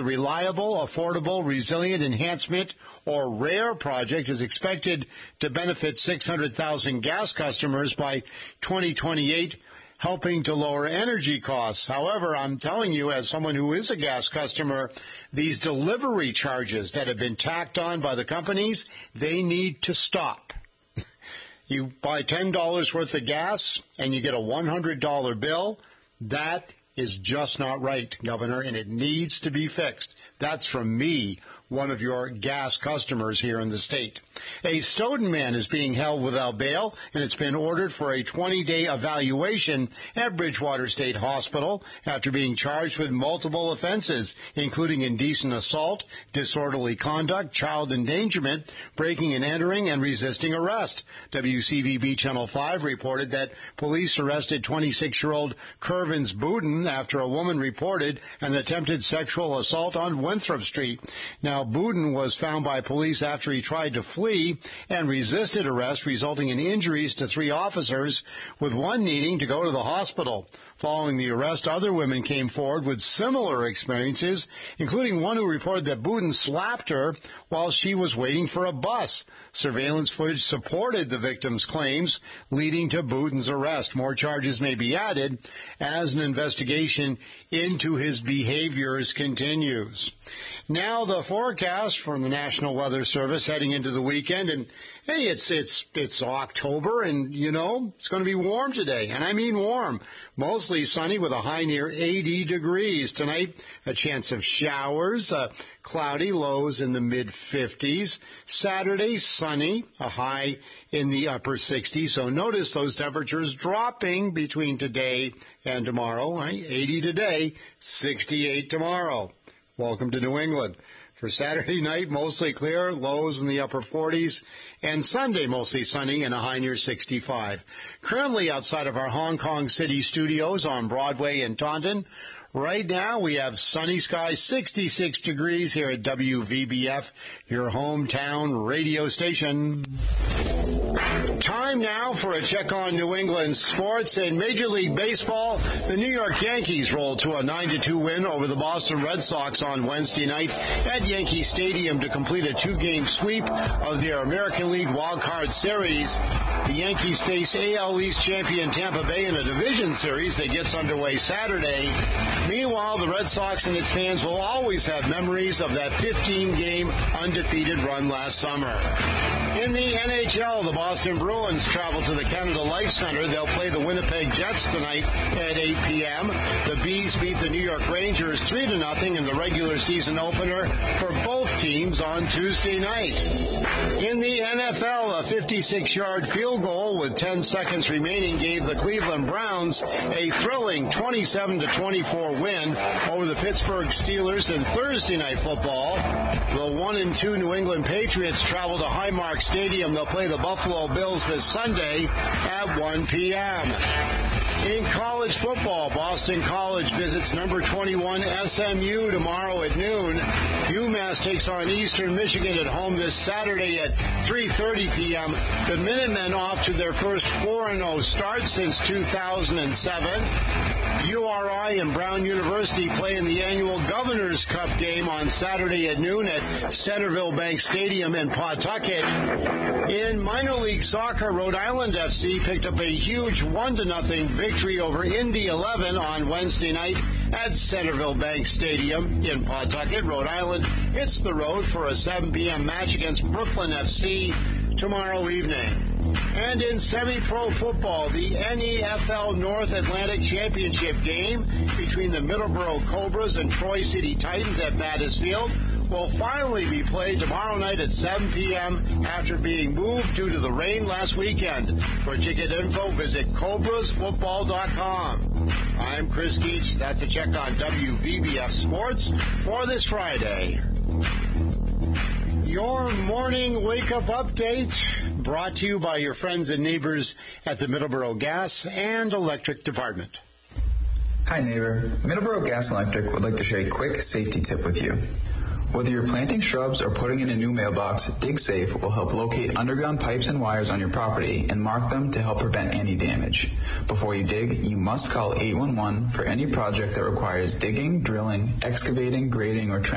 reliable, affordable, resilient enhancement, or RARE project is expected to benefit 600,000 gas customers by 2028, helping to lower energy costs. However, I'm telling you, as someone who is a gas customer, these delivery charges that have been tacked on by the companies, they need to stop. You buy $10 worth of gas and you get a $100 bill. That is just not right, Governor, and it needs to be fixed. That's from me, one of your gas customers here in the state. A Stoughton man is being held without bail, and it's been ordered for a 20-day evaluation at Bridgewater State Hospital after being charged with multiple offenses, including indecent assault, disorderly conduct, child endangerment, breaking and entering, and resisting arrest. WCVB Channel 5 reported that police arrested 26-year-old Kervins Booten after a woman reported an attempted sexual assault on Winthrop Street. Now, Booten was found by police after he tried to flee and resisted arrest, resulting in injuries to 3 officers, with one needing to go to the hospital. Following the arrest, other women came forward with similar experiences, including one who reported that Booten slapped her while she was waiting for a bus. Surveillance footage supported the victim's claims, leading to Booten's arrest. More charges may be added as an investigation into his behaviors continues. Now the forecast from the National Weather Service heading into the weekend, and hey, it's October, and you know it's going to be warm today, and I mean warm. Mostly sunny with a high near 80 degrees tonight. A chance of showers, cloudy, lows in the mid-50s. Saturday, sunny, a high in the upper 60s. So notice those temperatures dropping between today and tomorrow. Right? 80 today, 68 tomorrow. Welcome to New England. For Saturday night, mostly clear, lows in the upper 40s, and Sunday, mostly sunny and a high near 65. Currently outside of our Hong Kong City studios on Broadway in Taunton, right now we have sunny skies, 66 degrees here at WVBF, your hometown radio station. Time now for a check on New England sports. In Major League Baseball, the New York Yankees rolled to a 9-2 win over the Boston Red Sox on Wednesday night at Yankee Stadium to complete a 2-game sweep of their American League Wild Card Series. The Yankees face AL East champion Tampa Bay in a division series that gets underway Saturday. Meanwhile, the Red Sox and its fans will always have memories of that 15-game undefeated run last summer. In the NHL, the Boston Bruins travel to the Canada Life Center. They'll play the Winnipeg Jets tonight at 8 p.m. The Bees beat the New York Rangers 3-0 in the regular season opener for both teams on Tuesday night. In the NFL, a 56-yard field goal with 10 seconds remaining gave the Cleveland Browns a thrilling 27-24 win over the Pittsburgh Steelers in Thursday Night Football. The 1-2 New England Patriots travel to Highmark Stadium. They'll play the Buffalo Bills this Sunday at 1 p.m. In college football, Boston College visits number 21 SMU tomorrow at noon. UMass takes on Eastern Michigan at home this Saturday at 3:30 p.m. The Minutemen off to their first 4-0 start since 2007. URI and Brown University play in the annual Governor's Cup game on Saturday at noon at Centerville Bank Stadium in Pawtucket. In minor league soccer, Rhode Island FC picked up a huge 1-0 victory over Indy 11 on Wednesday night at Centerville Bank Stadium in Pawtucket, Rhode Island. Hits the road for a 7 p.m. match against Brooklyn FC tomorrow evening. And in semi-pro football, the NFL North Atlantic Championship game between the Middleborough Cobras and Troy City Titans at Mattis Field will finally be played tomorrow night at 7 p.m. after being moved due to the rain last weekend. For ticket info, visit CobrasFootball.com. I'm Chris Geach. That's a check on WVBF Sports for this Friday. Your morning wake-up update brought to you by your friends and neighbors at the Middleborough Gas and Electric Department. Hi, neighbor. Middleborough Gas and Electric would like to share a quick safety tip with you. Whether you're planting shrubs or putting in a new mailbox, DigSafe will help locate underground pipes and wires on your property and mark them to help prevent any damage. Before you dig, you must call 811 for any project that requires digging, drilling, excavating, grading, or trenching.